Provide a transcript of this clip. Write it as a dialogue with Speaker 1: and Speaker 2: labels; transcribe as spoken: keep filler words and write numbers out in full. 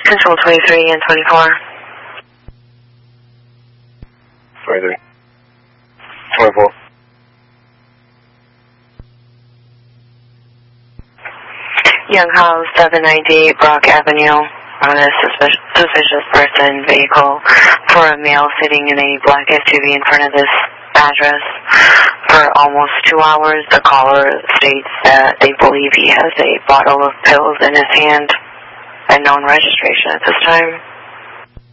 Speaker 1: Control twenty-three and twenty-four.
Speaker 2: twenty-three. twenty-four.
Speaker 1: Young House, seven ninety-eight Brock Avenue, on a suspicious, suspicious person vehicle for a male sitting in a black S U V in front of this address. For almost two hours, the caller states that they believe he has a bottle of pills in his hand and known registration at this time.